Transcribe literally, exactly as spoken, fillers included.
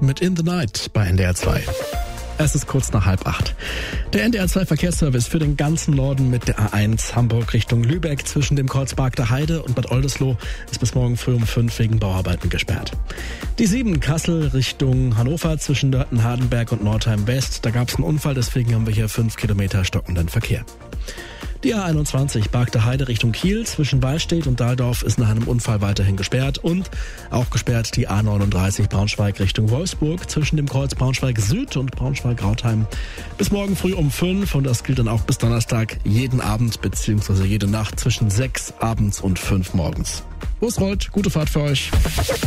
mit In the Night bei N D R zwei. Es ist kurz nach halb acht. Der N D R zwei Verkehrsservice für den ganzen Norden mit der A eins Hamburg Richtung Lübeck zwischen dem Kreuz Barkter Heide und Bad Oldesloe ist bis morgen früh um fünf wegen Bauarbeiten gesperrt. Die sieben Kassel Richtung Hannover zwischen Nörten-Hardenberg und Nordheim West. Da gab es einen Unfall, deswegen haben wir hier fünf Kilometer stockenden Verkehr. Die A einundzwanzig Barkter Heide Richtung Kiel zwischen Wallstedt und Dahldorf ist nach einem Unfall weiterhin gesperrt und auch gesperrt die A neununddreißig Braunschweig Richtung Wolfsburg zwischen dem Kreuz Braunschweig Süd und Braunschweig-Rautheim bis morgen früh um fünf und das gilt dann auch bis Donnerstag jeden Abend bzw. jede Nacht zwischen sechs abends und fünf morgens. Wo es rollt, gute Fahrt für euch.